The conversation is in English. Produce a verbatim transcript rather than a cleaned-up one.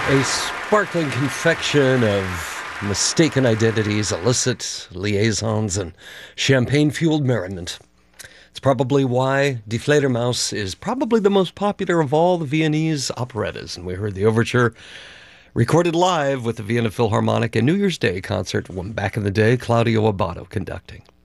A sparkling confection of mistaken identities, illicit liaisons, and champagne-fueled merriment. It's probably why Die Fledermaus is probably the most popular of all the Viennese operettas, and we heard the overture recorded live with the Vienna Philharmonic and New Year's Day concert when back in the day, Claudio Abbado conducting.